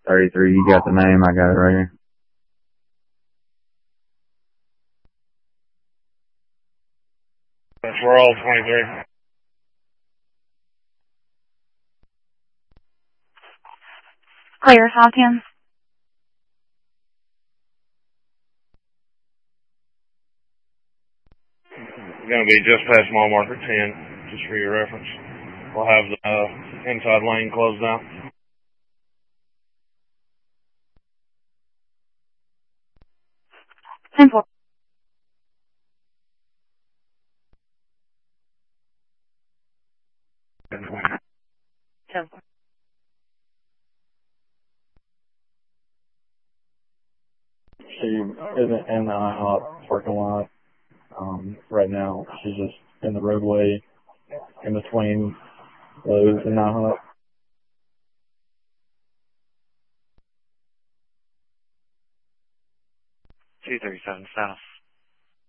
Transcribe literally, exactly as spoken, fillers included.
thirty-three. You got the name. I got it right here. That's World twenty-three. Clear, Hawkins. Going to be just past mile marker ten, just for your reference. We'll have the uh, inside lane closed out. ten four. ten four. She isn't in the IHOP parking lot um, right now. She's just in the roadway in between Lowe's and IHOP. two thirty-seven south.